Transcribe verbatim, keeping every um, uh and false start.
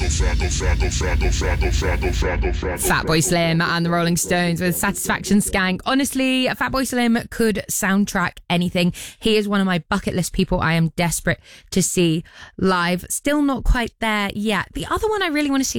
Fatboy Slim and the Rolling Stones with Satisfaction Skank. Honestly, Fatboy Slim could soundtrack anything. He is one of my bucket list people I am desperate to see live. Still not quite there yet. The other one I really want to see